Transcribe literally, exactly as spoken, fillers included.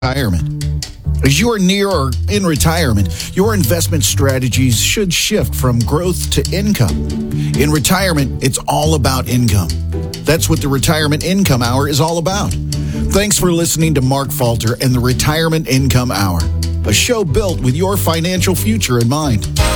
retirement. As you are near or in retirement, your investment strategies should shift from growth to income. In retirement, it's all about income. That's what the Retirement Income Hour is all about. Thanks for listening to Mark Falter and the Retirement Income Hour, a show built with your financial future in mind.